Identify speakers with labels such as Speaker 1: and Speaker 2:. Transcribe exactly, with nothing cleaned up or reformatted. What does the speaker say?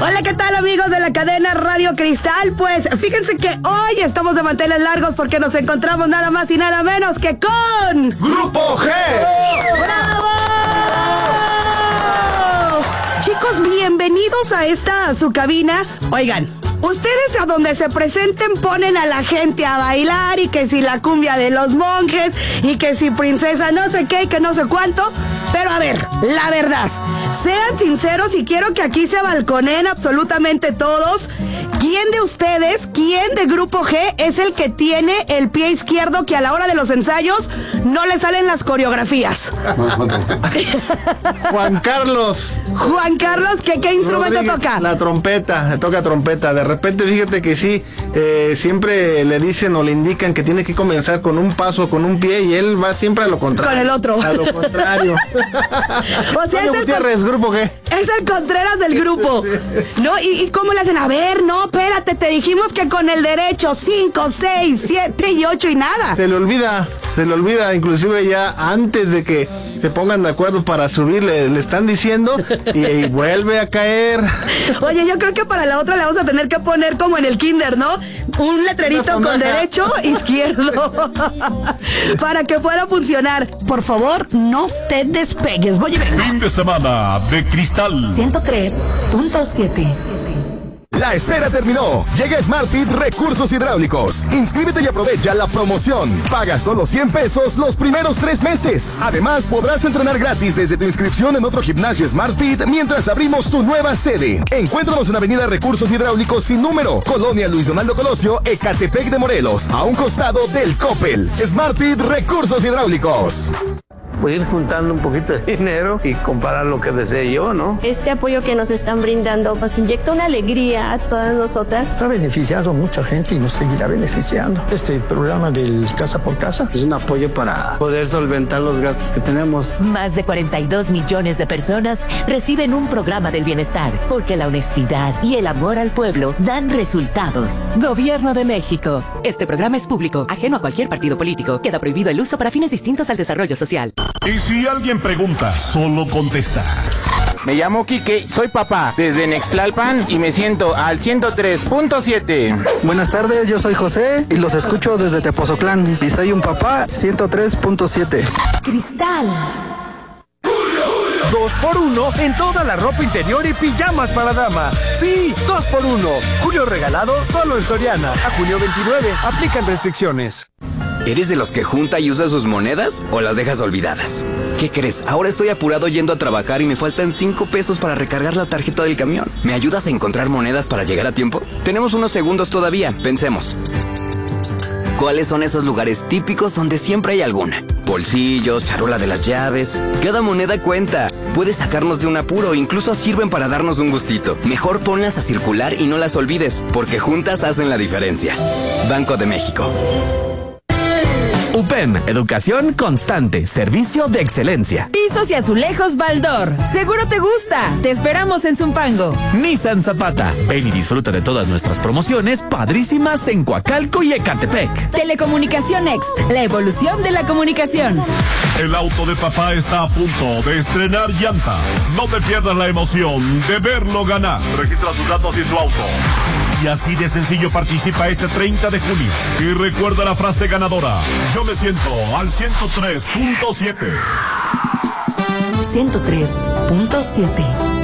Speaker 1: Hola, ¿qué tal, amigos de la cadena Radio Cristal? Pues fíjense que hoy estamos de manteles largos porque nos encontramos nada más y nada menos que con...
Speaker 2: ¡Grupo G!
Speaker 1: ¡Bravo! Chicos, bienvenidos a esta, a su cabina. Oigan, ustedes a donde se presenten ponen a la gente a bailar y que si la cumbia de los monjes y que si princesa no sé qué y que no sé cuánto. Pero a ver, la verdad, sean sinceros y quiero que aquí se balconeen absolutamente todos. ¿Quién de ustedes, quién de Grupo G es el que tiene el pie izquierdo que a la hora de los ensayos no le salen las coreografías?
Speaker 2: Juan Carlos.
Speaker 1: Juan Carlos, ¿qué, qué instrumento
Speaker 2: Rodríguez,
Speaker 1: toca?
Speaker 2: La trompeta, toca trompeta. De repente, fíjate que sí, eh, siempre le dicen o le indican que tiene que comenzar con un paso, con un pie, y él va siempre a lo contrario.
Speaker 1: Con el otro.
Speaker 2: A lo contrario.
Speaker 1: O sea, es el,
Speaker 2: Gutiérrez, Grupo G.
Speaker 1: Es el Contreras del grupo. ¿No? ¿Y, ¿Y cómo le hacen? A ver, no, espérate, te dijimos que con el derecho cinco, seis, siete y ocho y nada.
Speaker 2: Se le olvida, se le olvida, inclusive ya antes de que se pongan de acuerdo para subir, le, le están diciendo y, y vuelve a caer.
Speaker 1: Oye, yo creo que para la otra le vamos a tener que poner como en el kinder, ¿no? Un letrerito con derecho, izquierdo. Para que pueda funcionar. Por favor, no te despegues. Voy a ver.
Speaker 3: Fin de semana de Cristal
Speaker 1: ciento tres punto siete.
Speaker 4: La espera terminó. Llega SmartFit Recursos Hidráulicos. Inscríbete y aprovecha la promoción. Paga solo cien pesos los primeros tres meses. Además, podrás entrenar gratis desde tu inscripción en otro gimnasio SmartFit mientras abrimos tu nueva sede. Encuéntranos en Avenida Recursos Hidráulicos sin número, Colonia Luis Donaldo Colosio, Ecatepec de Morelos, a un costado del Coppel. SmartFit Recursos Hidráulicos.
Speaker 5: Voy a ir juntando un poquito de dinero y comprar lo que desee yo, ¿no?
Speaker 6: Este apoyo que nos están brindando nos inyecta una alegría a todas nosotras.
Speaker 7: Ha beneficiado a mucha gente y nos seguirá beneficiando. Este programa del Casa por Casa
Speaker 5: es un apoyo para poder solventar los gastos que tenemos.
Speaker 8: Más de cuarenta y dos millones de personas reciben un programa del bienestar, porque la honestidad y el amor al pueblo dan resultados. Gobierno de México. Este programa es público, ajeno a cualquier partido político. Queda prohibido el uso para fines distintos al desarrollo social.
Speaker 3: Y si alguien pregunta, solo contestas.
Speaker 9: Me llamo Quique, soy papá desde Nextlalpan y me siento al ciento tres punto siete.
Speaker 10: Buenas tardes, yo soy José y los escucho desde Tepoztlán y soy un papá ciento tres punto siete.
Speaker 8: Cristal.
Speaker 11: Dos por uno en toda la ropa interior y pijamas para dama. Sí, dos por uno. Julio regalado solo en Soriana. A junio veintinueve. Aplican restricciones.
Speaker 12: ¿Eres de los que junta y usa sus monedas o las dejas olvidadas? ¿Qué crees? Ahora estoy apurado yendo a trabajar y me faltan cinco pesos para recargar la tarjeta del camión. ¿Me ayudas a encontrar monedas para llegar a tiempo? Tenemos unos segundos todavía. Pensemos. ¿Cuáles son esos lugares típicos donde siempre hay alguna? Bolsillos, charola de las llaves. Cada moneda cuenta. Puede sacarnos de un apuro, incluso sirven para darnos un gustito. Mejor ponlas a circular y no las olvides, porque juntas hacen la diferencia. Banco de México.
Speaker 13: U P E M, educación constante, servicio de excelencia.
Speaker 14: Pisos y azulejos Baldor, seguro te gusta. Te esperamos en Zumpango.
Speaker 13: Nissan Zapata, ven y disfruta de todas nuestras promociones padrísimas en Coacalco y Ecatepec.
Speaker 14: Telecomunicación Next, la evolución de la comunicación.
Speaker 3: El auto de papá está a punto de estrenar llantas. No te pierdas la emoción de verlo ganar. Registra sus datos y su auto. Y así de sencillo participa este treinta de junio. Y recuerda la frase ganadora. Yo me siento al ciento tres punto siete.
Speaker 1: ciento tres punto siete.